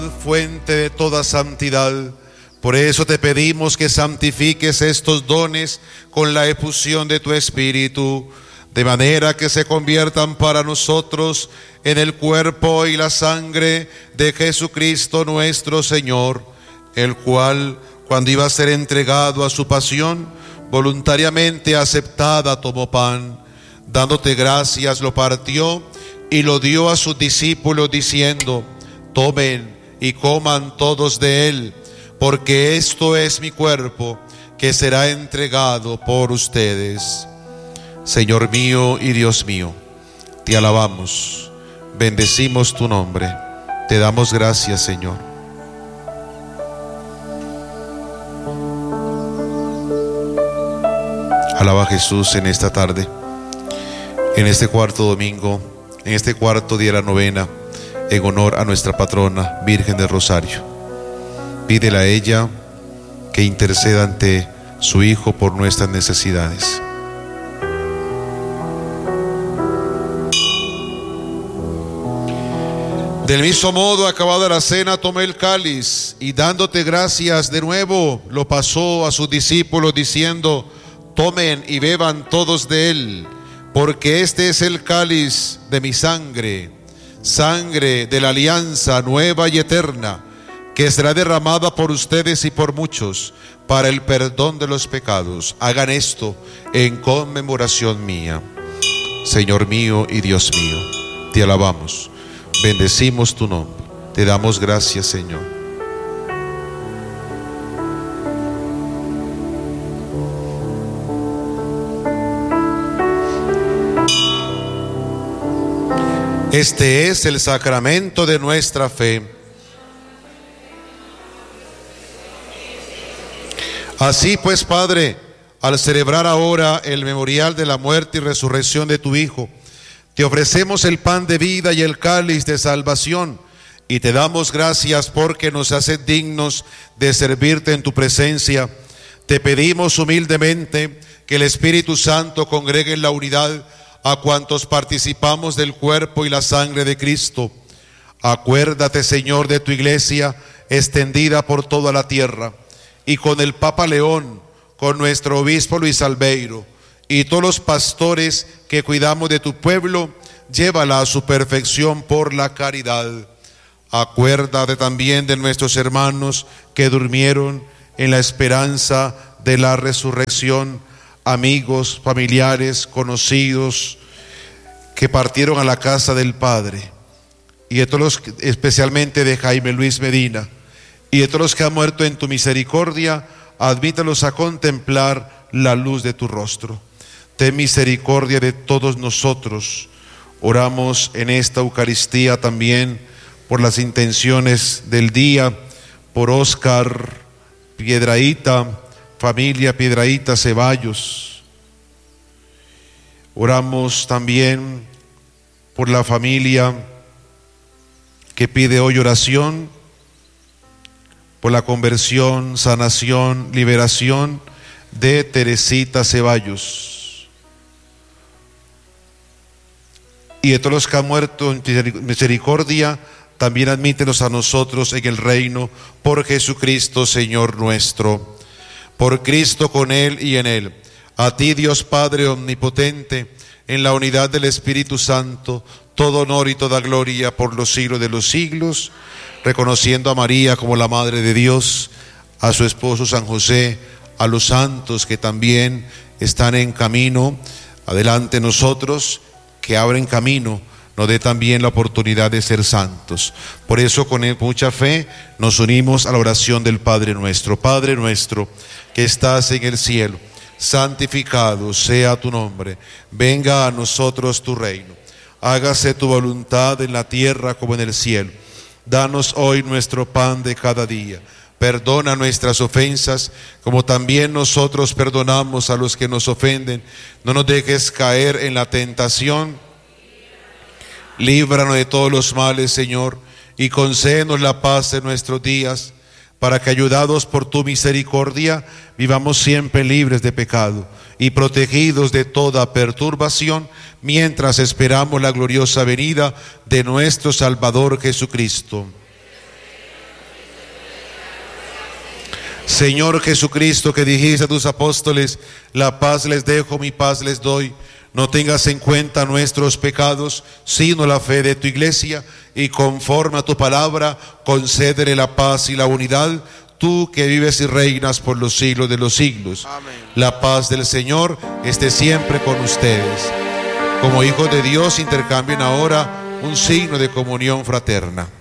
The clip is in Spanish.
fuente de toda santidad. Por eso te pedimos que santifiques estos dones con la efusión de tu Espíritu, de manera que se conviertan para nosotros en el cuerpo y la sangre de Jesucristo nuestro Señor, el cual, cuando iba a ser entregado a su pasión, voluntariamente aceptada tomó pan, dándote gracias lo partió y lo dio a sus discípulos diciendo: tomen y coman todos de él, porque esto es mi cuerpo que será entregado por ustedes. Señor mío y Dios mío, te alabamos, bendecimos tu nombre, te damos gracias, Señor. Alaba a Jesús en esta tarde, en este cuarto domingo, en este cuarto día de la novena, en honor a nuestra patrona, Virgen del Rosario. Pídele a ella que interceda ante su Hijo por nuestras necesidades. Del mismo modo, acabada la cena, tomó el cáliz y dándote gracias de nuevo, lo pasó a sus discípulos diciendo: tomen y beban todos de él, porque este es el cáliz de mi sangre, sangre de la alianza nueva y eterna, que será derramada por ustedes y por muchos para el perdón de los pecados. Hagan esto en conmemoración mía. Señor mío y Dios mío, te alabamos, bendecimos tu nombre, te damos gracias, Señor. Este es el sacramento de nuestra fe. Así pues, Padre, al celebrar ahora el memorial de la muerte y resurrección de tu Hijo, te ofrecemos el pan de vida y el cáliz de salvación, y te damos gracias porque nos haces dignos de servirte en tu presencia. Te pedimos humildemente que el Espíritu Santo congregue en la unidad a cuantos participamos del cuerpo y la sangre de Cristo. Acuérdate, Señor, de tu iglesia extendida por toda la tierra, y con el Papa León, con nuestro obispo Luis Albeiro y todos los pastores que cuidamos de tu pueblo, llévala a su perfección por la caridad. Acuérdate también de nuestros hermanos que durmieron en la esperanza de la resurrección, amigos, familiares, conocidos que partieron a la casa del Padre, y de todos los, especialmente de Jaime Luis Medina, y de todos los que han muerto en tu misericordia, admítalos a contemplar la luz de tu rostro. Ten misericordia de todos nosotros. Oramos en esta Eucaristía también por las intenciones del día, por Óscar Piedrahíta, familia Piedrahíta Ceballos. Oramos también por la familia que pide hoy oración, por la conversión, sanación, liberación de Teresita Ceballos, y de todos los que han muerto en misericordia, también admítenos a nosotros en el reino, por Jesucristo Señor nuestro. Por Cristo, con Él y en Él, a ti, Dios Padre omnipotente, en la unidad del Espíritu Santo, todo honor y toda gloria por los siglos de los siglos, reconociendo a María como la Madre de Dios, a su esposo San José, a los santos que también están en camino, adelante nosotros, que abren camino, nos dé también la oportunidad de ser santos. Por eso, con mucha fe, nos unimos a la oración del Padre Nuestro. Padre nuestro, que estás en el cielo, santificado sea tu nombre. Venga a nosotros tu reino. Hágase tu voluntad en la tierra como en el cielo. Danos hoy nuestro pan de cada día. Perdona nuestras ofensas, como también nosotros perdonamos a los que nos ofenden. No nos dejes caer en la tentación. Líbranos de todos los males, Señor, y concédenos la paz en nuestros días, para que, ayudados por tu misericordia, vivamos siempre libres de pecado y protegidos de toda perturbación, mientras esperamos la gloriosa venida de nuestro Salvador Jesucristo. Señor Jesucristo, que dijiste a tus apóstoles, la paz les dejo, mi paz les doy, no tengas en cuenta nuestros pecados, sino la fe de tu iglesia, y conforme a tu palabra, concédele la paz y la unidad, tú que vives y reinas por los siglos de los siglos. Amén. La paz del Señor esté siempre con ustedes. Como hijos de Dios, intercambien ahora un signo de comunión fraterna.